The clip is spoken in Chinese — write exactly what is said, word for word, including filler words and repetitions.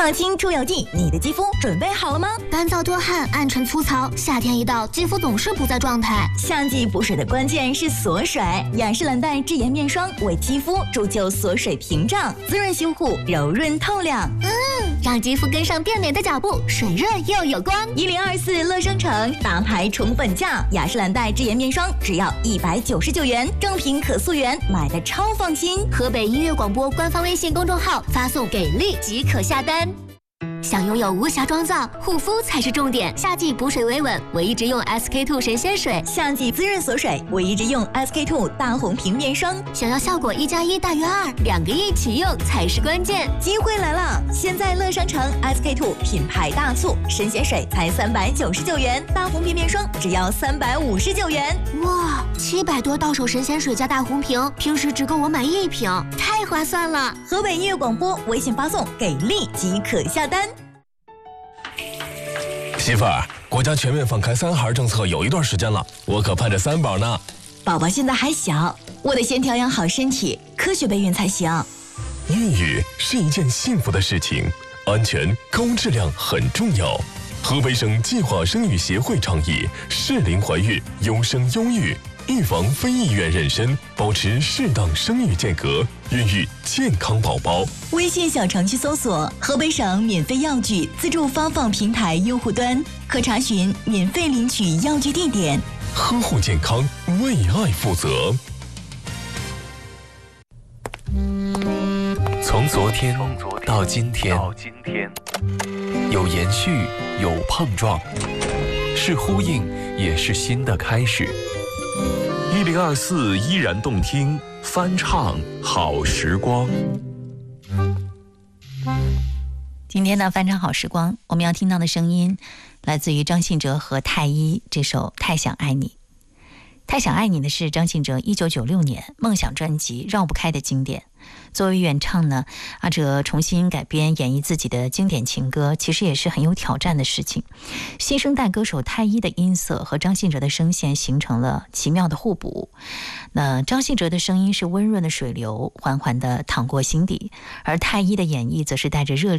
抗菌除油剂，你的肌肤准备好了吗？ 干燥多汗、暗沉粗糙，夏天一到，肌肤总是不在状态。 夏季补水的关键是锁水，雅诗兰黛智妍面霜为肌肤铸就锁水屏障，滋润修护，柔润透亮。 嗯，让肌肤跟上变美的脚步，水润又有光。 一零二四乐商城大牌宠本价，雅诗兰黛智妍面霜只要一百九十九元，正品可溯源，买的超放心。 河北音乐广播官方微信公众号发送给力即可下单。想拥有无瑕妆造，护肤才是重点。夏季补水维稳，我一直用 S K two 神仙水； 夏季滋润锁水，我一直用 S K two 大红瓶面霜。 想要效果一加一大于二，两个一起用才是关键。 机会来了！现在乐商城 S K two 品牌大促，神仙水才三百九十九元，大红瓶面霜只要三百五十九元。 哇，七百多到手神仙水加大红瓶，平时只够我买一瓶，太划算了！ 河北音乐广播微信发送给力即可下单。 媳妇儿，国家全面放开三孩政策有一段时间了，我可盼着三宝呢。 宝宝现在还小，我得先调养好身体，科学备孕才行。 孕育是一件幸福的事情，安全高质量很重要。河北省计划生育协会倡议适龄怀孕，优生优育，预防非意愿妊娠，保持适当生育间隔，孕育健康宝宝。 微信小程序搜索河北省免费药具自助发放平台用户端，可查询免费领取药具地点。 呵护健康，为爱负责。 从昨天到今天，有延续，有碰撞，是呼应，也是新的开始。一零二四依然动听，翻唱好时光。 今天的翻唱好时光，我们要听到的声音来自于张信哲和太一这首《太想爱你》。太想爱你的是张信哲一九九六年梦想专辑绕不开的经典。作为原唱呢，阿哲重新改编演绎自己的经典情歌，其实也是很有挑战的事情。新生代歌手太一的音色和张信哲的声线形成了奇妙的互补。那张信哲的声音是温润的水流，缓缓地淌过心底，而太一的演绎则是带着热